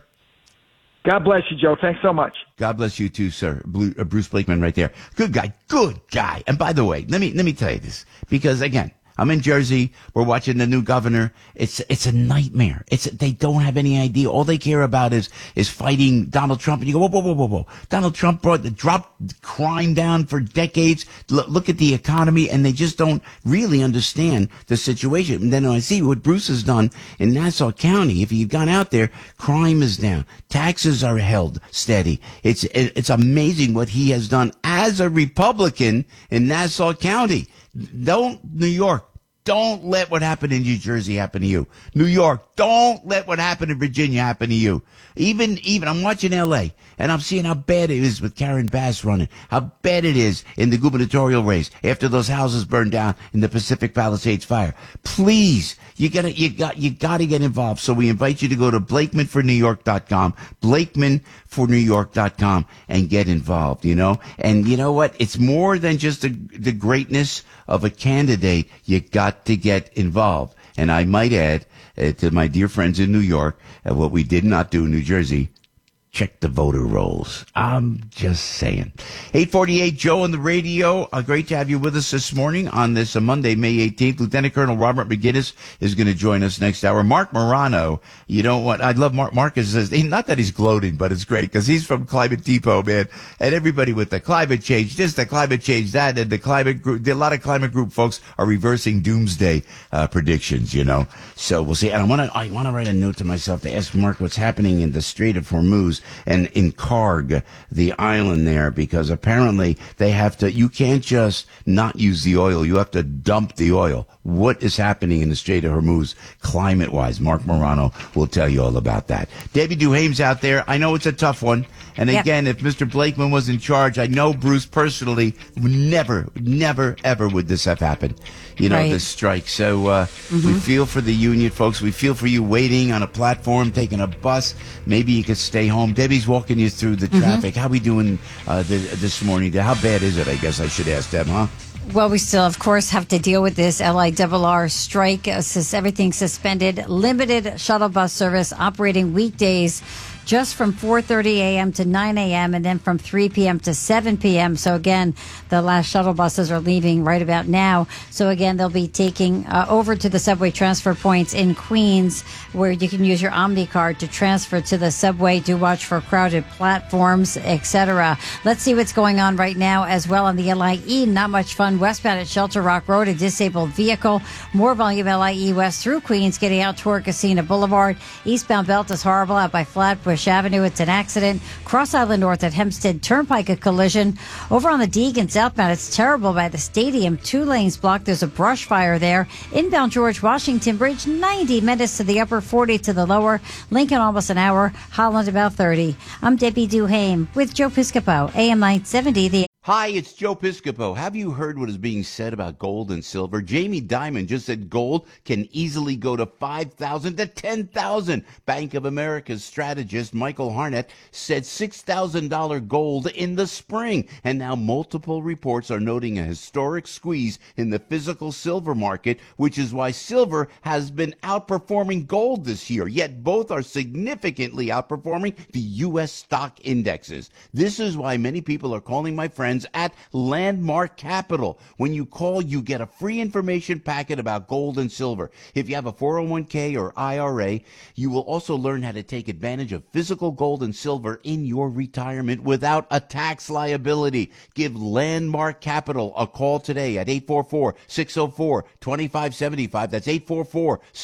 God bless you, Joe. Thanks so much. God bless you too, sir. Bruce Blakeman right there. Good guy. And by the way, let me tell you this, because again, I'm in Jersey. We're watching the new governor. It's a nightmare. They don't have any idea. All they care about is fighting Donald Trump. And you go, whoa. Donald Trump dropped crime down for decades. Look at the economy, and they just don't really understand the situation. And then I see what Bruce has done in Nassau County. If you've gone out there, crime is down. Taxes are held steady. It's amazing what he has done as a Republican in Nassau County. New York, don't let what happened in New Jersey happen to you. New York, don't let what happened in Virginia happen to you. Even I'm watching L.A. and I'm seeing how bad it is with Karen Bass running, how bad it is in the gubernatorial race after those houses burned down in the Pacific Palisades fire. Please, you gotta get involved. So we invite you to go to BlakemanForNewYork.com, BlakemanForNewYork.com, and get involved, And you know what? It's more than just the greatness of a candidate. You got to get involved. And I might add to my dear friends in New York, what we did not do in New Jersey, check the voter rolls. I'm just saying. 848 Joe on the radio. Great to have you with us this morning on this Monday, May 18th. Lieutenant Colonel Robert McGinnis is going to join us next hour. Mark Morano, you know what? I love Mark. Marcus says, not that he's gloating, but it's great because he's from Climate Depot, man. And everybody with the climate change, this, the climate change, that, and the climate group, a lot of climate group folks are reversing doomsday predictions, So we'll see. And I want to write a note to myself to ask Mark what's happening in the Strait of Hormuz and in Karg, the island there, because apparently you can't just not use the oil. You have to dump the oil. What is happening in the Strait of Hormuz climate-wise? Mark Morano will tell you all about that. Debbie Duhame's out there. I know it's a tough one. And again, if Mr. Blakeman was in charge, I know Bruce personally never, ever would this have happened. This strike. So we feel for the union folks. We feel for you waiting on a platform, taking a bus. Maybe you could stay home. Debbie's walking you through the traffic. How we doing this morning? How bad is it? I guess I should ask Deb, huh? Well, we still, of course, have to deal with this LIRR strike. Everything's suspended. Limited shuttle bus service operating weekdays just from 4:30 a.m. to 9 a.m. and then from 3 p.m. to 7 p.m. So again, the last shuttle buses are leaving right about now. So again, they'll be taking over to the subway transfer points in Queens, where you can use your Omni card to transfer to the subway. Do watch for crowded platforms, etc. Let's see what's going on right now as well on the LIE. Not much fun westbound at Shelter Rock Road, a disabled vehicle. More volume LIE west through Queens, getting out toward Casino Boulevard. Eastbound belt is horrible out by Flatbush Avenue. It's an accident. Cross Island North at Hempstead Turnpike, a collision. Over on the Deegan southbound, it's terrible by the stadium. 2 lanes blocked. There's a brush fire there. Inbound George Washington Bridge, 90 minutes to the upper, 40 to the lower. Lincoln almost an hour. Holland about 30. I'm Debbie Duhame with Joe Piscopo, AM 970. The Hi, it's Joe Piscopo. Have you heard what is being said about gold and silver? Jamie Dimon just said gold can easily go to 5,000 to 10,000. Bank of America's strategist Michael Harnett said $6,000 gold in the spring. And now multiple reports are noting a historic squeeze in the physical silver market, which is why silver has been outperforming gold this year. Yet both are significantly outperforming the U.S. stock indexes. This is why many people are calling my friends at Landmark Capital. When you call, you get a free information packet about gold and silver. If you have a 401k or IRA, you will also learn how to take advantage of physical gold and silver in your retirement without a tax liability. Give Landmark Capital a call today at 844-604-2575. That's 844